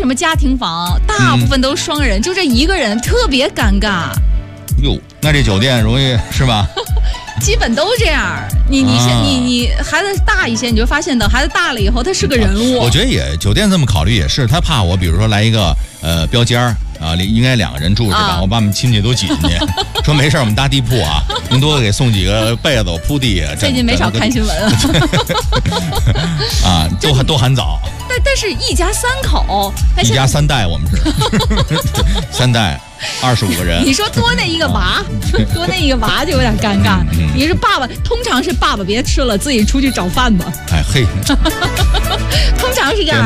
么家庭房，大部分都是双人，就这一个人特别尴尬。 哟，那这酒店容易是吧？ 基本都这样。你孩子大一些，你就发现等孩子大了以后，他是个人物。 我觉得也酒店这么考虑也是，他怕我比如说来一个标间儿啊，应该2个人住是吧？我把我们亲戚都挤进去，说没事我们搭地铺啊，您多给送几个被子我铺地下。 最近没少看新闻啊，都很早。 但是一家3口， 一家3代，我们是3代25个人。 你说多那一个娃，多那一个娃就有点尴尬。你是爸爸，通常是爸爸别吃了，自己出去找饭吧。 哎嘿， 通常是这样。